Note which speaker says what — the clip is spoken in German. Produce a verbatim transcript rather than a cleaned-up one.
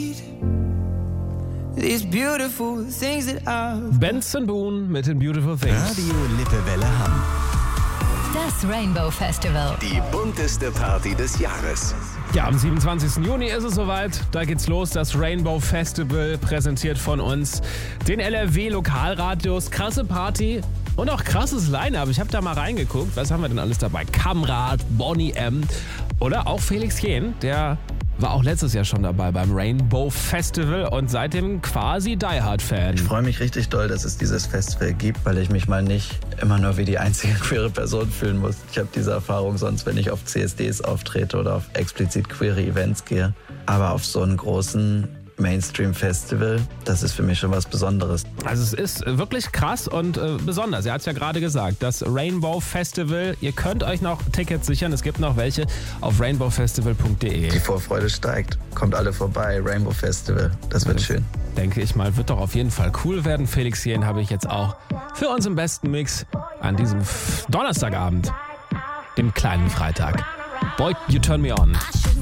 Speaker 1: These beautiful things that I've...
Speaker 2: Benson Boone mit den Beautiful Things.
Speaker 3: Radio Lippewelle Hamm.
Speaker 4: Das Rainbow Festival.
Speaker 3: Die bunteste Party des Jahres.
Speaker 2: Ja, am siebenundzwanzigsten Juni ist es soweit. Da geht's los. Das Rainbow Festival, präsentiert von uns den L R W-Lokalradios. Krasse Party und auch krasses Line-Up. Ich habe da mal reingeguckt. Was haben wir denn alles dabei? Kamrat, Bonnie M. Oder auch Felix Jähn, der war auch letztes Jahr schon dabei beim Rainbow Festival und seitdem quasi Die Hard Fan.
Speaker 5: Ich freue mich richtig doll, dass es dieses Festival gibt, weil ich mich mal nicht immer nur wie die einzige queere Person fühlen muss. Ich habe diese Erfahrung sonst, wenn ich auf C S Ds auftrete oder auf explizit queere Events gehe. Aber auf so einen großen Mainstream-Festival, das ist für mich schon was Besonderes.
Speaker 2: Also es ist wirklich krass und äh, besonders. Er hat es ja gerade gesagt, das Rainbow Festival. Ihr könnt euch noch Tickets sichern. Es gibt noch welche auf rainbow festival punkt de.
Speaker 5: Die Vorfreude steigt. Kommt alle vorbei. Rainbow Festival. Das wird schön.
Speaker 2: Denke ich mal, wird doch auf jeden Fall cool werden. Felix Jähn habe ich jetzt auch für uns im besten Mix an diesem Donnerstagabend, dem kleinen Freitag. Boy, you turn me on.